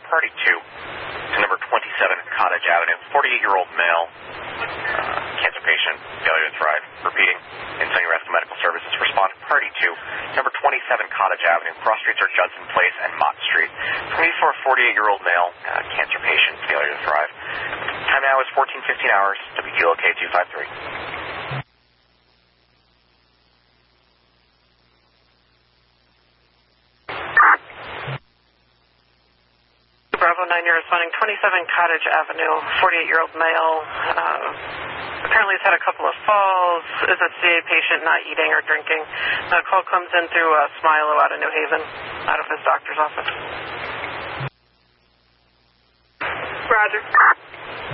party 2 to number 27 Cottage Avenue. 48-year-old male, cancer patient, failure to thrive. Repeating, in Sunny Rescue Medical Services. Respond to party 2, number 27 Cottage Avenue. Cross streets are Judson Place and Mott Street. From for a 48-year-old male, cancer patient, failure to thrive. Time now is 14:15 hours. WQLK 253. Bravo 9, you're responding 27 Cottage Avenue, 48-year-old male. Apparently has had a couple of falls, is a CA patient, not eating or drinking. Call comes in through Smilo out of New Haven, out of his doctor's office. Roger.